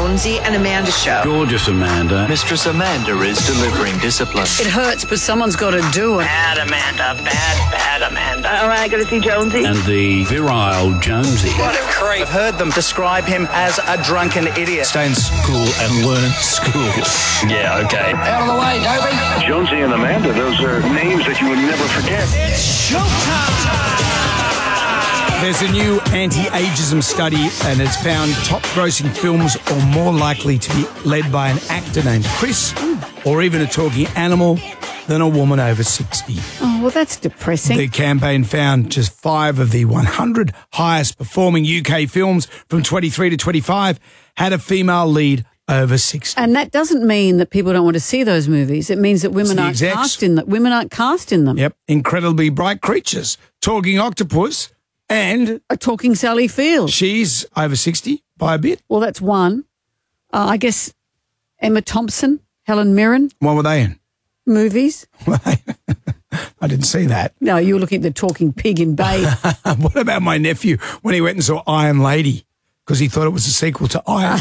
Jonesy and Amanda Show. Gorgeous Amanda. Mistress Amanda is delivering discipline. It hurts, but someone's got to do it. Bad Amanda, bad Amanda. All right, going to see Jonesy. And the virile Jonesy. What a creep. I've heard them describe him as a drunken idiot. Stay in school and learn school. Yeah, okay. Out of the way, Dopey. Jonesy and Amanda, those are names that you would never forget. It's showtime. There's a new anti-ageism study, and it's found top-grossing films are more likely to be led by an actor named Chris, or even a talking animal, than a woman over 60. Oh, well, that's depressing. The campaign found just 5 of the 100 highest-performing UK films from 23 to 25 had a female lead over 60. And that doesn't mean that people don't want to see those movies. It means that women aren't cast in them. Women aren't cast in them. Yep, Incredibly Bright Creatures, Talking Octopus, and a talking Sally Field. She's over 60 by a bit. Well, that's one. I guess Emma Thompson, Helen Mirren. What were they in? Movies. I didn't see that. No, you were looking at the talking pig in Bay. What about my nephew when he went and saw Iron Lady? Because he thought it was a sequel to Iron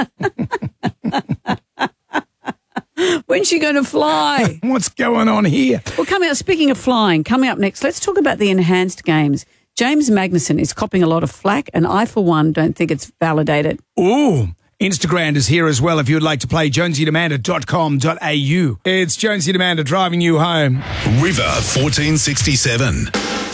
Man. When's she going to fly? What's going on here? Well, speaking of flying, coming up next, let's talk about the enhanced games. James Magnuson is copping a lot of flack, and I, for one, don't think it's validated. Ooh, Instagram is here as well if you would like to play jonesyandamanda.com.au. It's Jonesy and Amanda driving you home. River 1467.